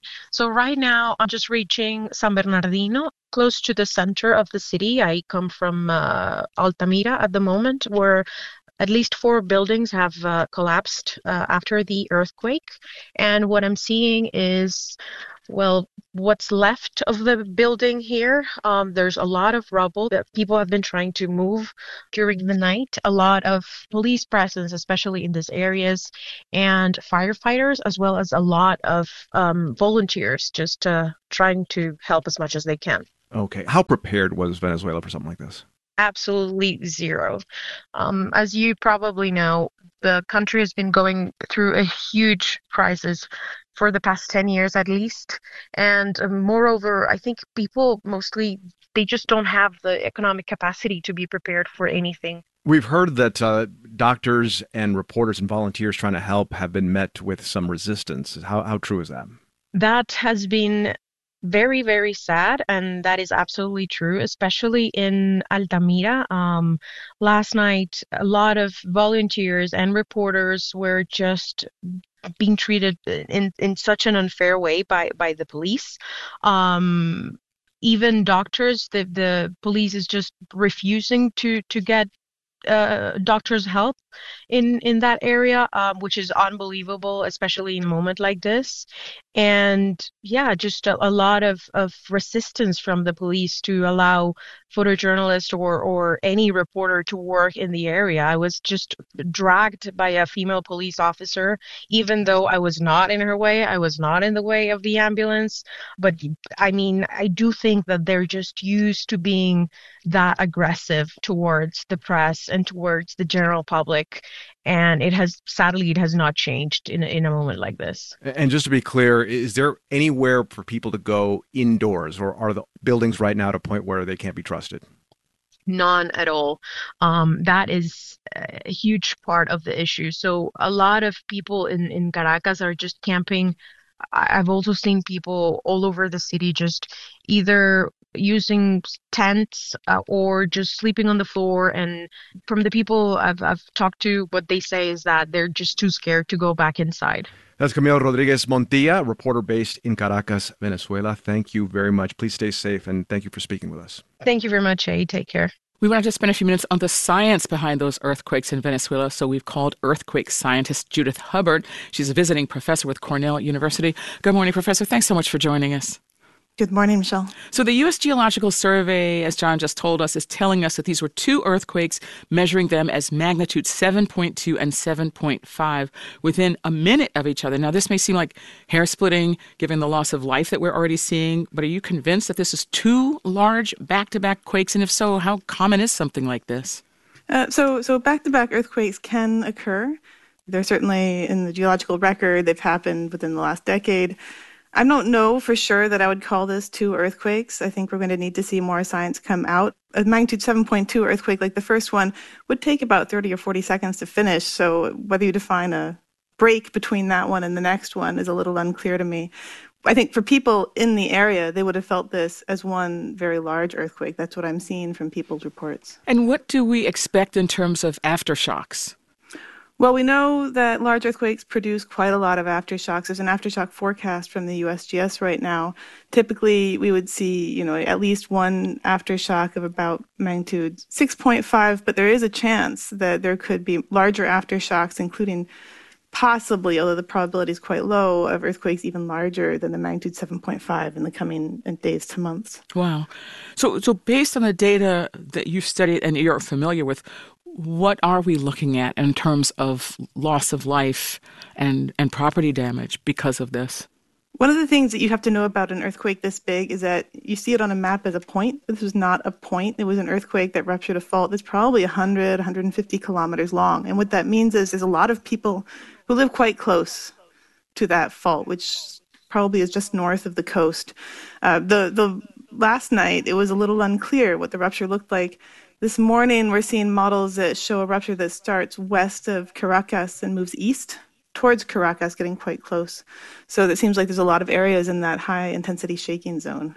So right now, I'm just reaching San Bernardino, close to the center of the city. I come from Altamira at the moment, where at least 4 buildings have collapsed after the earthquake. And what I'm seeing is, well, what's left of the building here. There's a lot of rubble that people have been trying to move during the night. A lot of police presence, especially in these areas, and firefighters, as well as a lot of volunteers just trying to help as much as they can. Okay. How prepared was Venezuela for something like this? Absolutely zero. As you probably know, the country has been going through a huge crisis for the past 10 years at least. And moreover, I think people mostly, they just don't have the economic capacity to be prepared for anything. We've heard that doctors and reporters and volunteers trying to help have been met with some resistance. How true is that? That has been very, very sad, and that is absolutely true, especially in Altamira. Last night, a lot of volunteers and reporters were just being treated in such an unfair way by the police. Even doctors, the police is just refusing to get doctors' help in that area, which is unbelievable, especially in a moment like this. And yeah, just a lot of resistance from the police to allow photojournalists or any reporter to work in the area. I was just dragged by a female police officer, even though I was not in her way. I was not in the way of the ambulance. But I mean, I do think that they're just used to being that aggressive towards the press and towards the general public. And it has not changed in a moment like this. And just to be clear, is there anywhere for people to go indoors, or are the buildings right now at a point where they can't be trusted? None at all. That is a huge part of the issue. So a lot of people in Caracas are just camping. I've also seen people all over the city just either using tents or just sleeping on the floor. And from the people I've talked to, what they say is that they're just too scared to go back inside. That's Camille Rodriguez Montilla, reporter based in Caracas, Venezuela. Thank you very much. Please stay safe, and thank you for speaking with us. Thank you very much, Jay. Take care. We wanted to spend a few minutes on the science behind those earthquakes in Venezuela, so we've called earthquake scientist Judith Hubbard. She's a visiting professor with Cornell University. Good morning, Professor. Thanks so much for joining us. Good morning, Michelle. So the U.S. Geological Survey, as John just told us, is telling us that these were 2 earthquakes, measuring them as magnitude 7.2 and 7.5 within a minute of each other. Now, this may seem like hair-splitting, given the loss of life that we're already seeing, but are you convinced that this is 2 large back-to-back quakes? And if so, how common is something like this? So back-to-back earthquakes can occur. They're certainly in the geological record. They've happened within the last decade. I don't know for sure that I would call this 2 earthquakes. I think we're going to need to see more science come out. A magnitude 7.2 earthquake like the first one would take about 30 or 40 seconds to finish. So whether you define a break between that one and the next one is a little unclear to me. I think for people in the area, they would have felt this as one very large earthquake. That's what I'm seeing from people's reports. And what do we expect in terms of aftershocks? Well, we know that large earthquakes produce quite a lot of aftershocks. There's an aftershock forecast from the USGS right now. Typically, we would see, at least one aftershock of about magnitude 6.5, but there is a chance that there could be larger aftershocks, including possibly, although the probability is quite low, of earthquakes even larger than the magnitude 7.5 in the coming days to months. Wow. So based on the data that you've studied and you're familiar with, what are we looking at in terms of loss of life and property damage because of this? One of the things that you have to know about an earthquake this big is that you see it on a map as a point. This was not a point. It was an earthquake that ruptured a fault that's probably 100, 150 kilometers long. And what that means is there's a lot of people who live quite close to that fault, which probably is just north of the coast. The last night, it was a little unclear what the rupture looked like. This morning, we're seeing models that show a rupture that starts west of Caracas and moves east towards Caracas, getting quite close. So it seems like there's a lot of areas in that high-intensity shaking zone.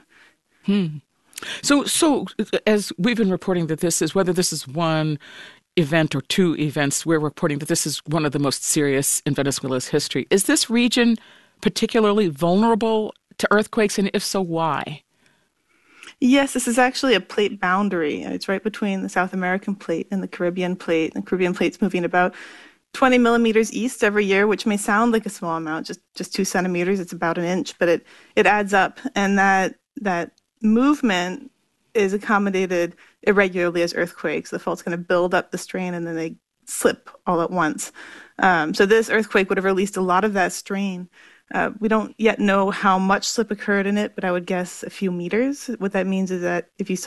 So as we've been reporting that this is, whether this is one event or 2 events, we're reporting that this is one of the most serious in Venezuela's history. Is this region particularly vulnerable to earthquakes, and if so, why? Yes, this is actually a plate boundary. It's right between the South American plate and the Caribbean plate. The Caribbean plate's moving about 20 millimeters east every year, which may sound like a small amount, just 2 centimeters. It's about an inch, but it adds up. And that movement is accommodated irregularly as earthquakes. The fault's going to build up the strain, and then they slip all at once. So this earthquake would have released a lot of that strain. We don't yet know how much slip occurred in it, but I would guess a few meters. What that means is that if you saw